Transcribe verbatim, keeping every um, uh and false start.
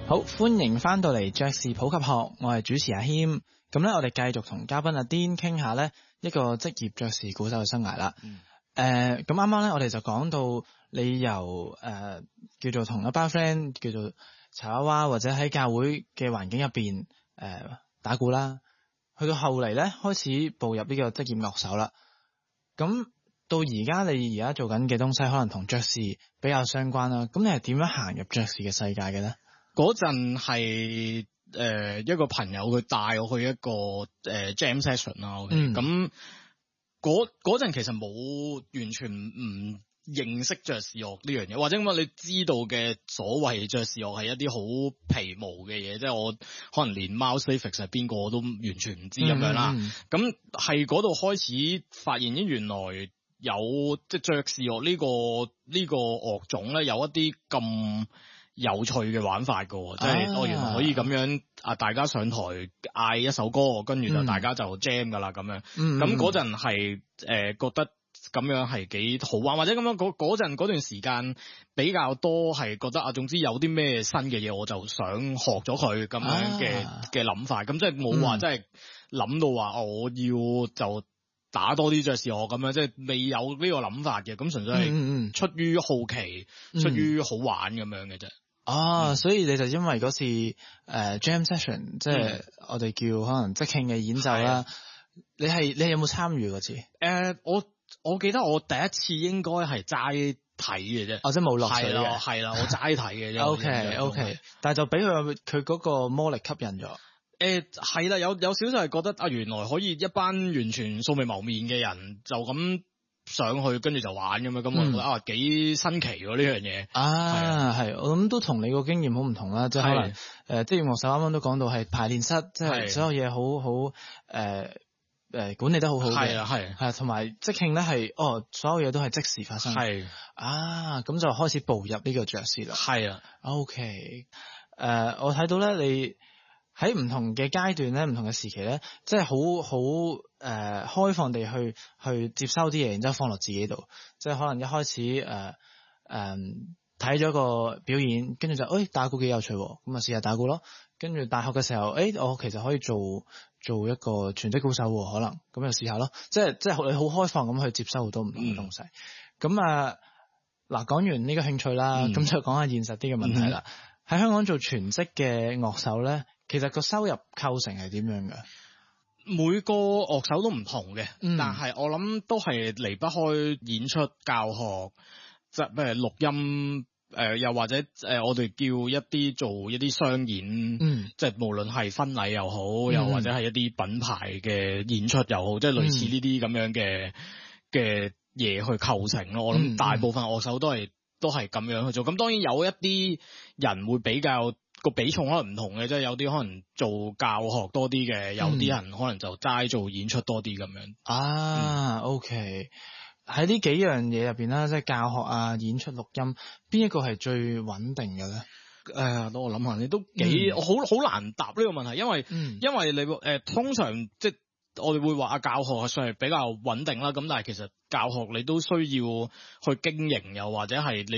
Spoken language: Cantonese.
好，歡迎翻到嚟爵士普及學，我係主持阿謙。咁咧，我哋繼續同嘉賓阿 Dean 傾下咧一個職業爵士鼓手嘅生涯啦。誒、嗯，咁啱啱咧，我哋就講到你由誒、呃、叫做同一班 friend 叫做柴娃娃，或者喺教會嘅環境入邊誒打鼓啦，去到後嚟咧開始步入呢個職業樂手啦。咁到而家你而家做緊嘅東西，可能同爵士比較相關啦。咁你係點樣行入爵士嘅世界嘅咧？ 嗰陣係誒一個朋友佢帶我去一個誒、呃、jam session 啦，咁嗰嗰陣其實冇完全唔認識爵士樂呢樣嘢，或者咁你知道嘅所謂爵士樂係一啲好皮毛嘅嘢，即係我可能連 Miles Davis 係邊個我都完全唔知咁樣啦。咁係嗰度開始發現，原來有即係爵士樂呢個呢個樂種咧，有一啲咁有趣嘅玩法噶，即係我原來可以咁樣啊！大家上台嗌一首歌，跟住就大家就 jam 噶啦咁樣。咁嗰陣係誒覺得咁樣係幾好玩，或者咁樣嗰嗰陣嗰段時間比較多係覺得啊，總之有啲咩新嘅嘢我就想學咗佢咁樣嘅嘅諗法。咁即係冇話真係諗到話我要就打多啲爵士樂咁樣，即係未有呢個諗法嘅。咁純粹係出於好奇，嗯、出於好玩咁樣嘅啫。 啊、哦，所以你就因為嗰次誒、呃、jam session， 即係我哋叫可能即興嘅演奏啦。你係你有冇參與嗰次？誒、 呃，我我記得我第一次應該係齋睇嘅啫。 哦，即係冇落水嘅。 係啦，我齋睇嘅啫。 O K O K， 但係就俾佢佢嗰個魔力吸引咗。 誒係啦，有有少少係覺得啊，原來可以一班完全素未謀面嘅人就咁上去跟住就玩咁樣，咁、嗯、我覺得啊幾新奇喎呢樣嘢。 啊，係，我諗都同你個經驗好唔同啦，即係可能誒，職業樂手啱啱都講到係排練室，即係所有嘢好好誒誒管理得好好嘅。係啊係，係同埋即興咧係哦，所有嘢都係即時發生。係啊，咁就開始步入呢個爵士啦。係啊 ，OK，誒、呃，我睇到咧你喺唔同嘅階段咧，唔同嘅時期咧，即係好好誒開放地去去接收啲嘢，然之後放落自己度。即係可能一開始誒誒睇咗個表演，跟住就誒、哎、打鼓幾有趣，咁啊試下打鼓咯。跟住大學嘅時候，誒、哎、我其實可以做做一個全職鼓手，可能咁就試下咯。即係即係你好開放咁去接收好多唔同嘅東西。咁、嗯、啊嗱，講完呢個興趣啦，咁、嗯、就講下現實啲嘅問題啦。喺、嗯、香港做全職嘅樂手咧，其實個收入構成係點樣嘅？ 每個樂手都唔同嘅、嗯，但係我諗都係離不開演出、教學，即係咩錄音，誒、呃、又或者誒、呃、我哋叫一啲做一啲商演，嗯、即係無論係婚禮又好，嗯、又或者係一啲品牌嘅演出又好，嗯、即係類似呢啲咁樣嘅嘅嘢去構成咯。我諗大部分樂手都係都係咁樣去做。咁當然有一啲人會比較。個比重可能唔同嘅，即係有啲可能做教學多啲嘅，有啲人可能就齋做演出多啲咁樣。 啊、嗯、OK， 喺呢幾樣嘢入邊啦，即係教學啊、演出、錄音，邊一個係最穩定嘅咧？ 誒、呃，我諗下，你都幾，我好好難答呢個問題，因為、嗯、因為你誒、呃、通常即係我哋會話啊，教學係算係比較穩定啦。咁但係其實教學你都需要去經營，又或者係你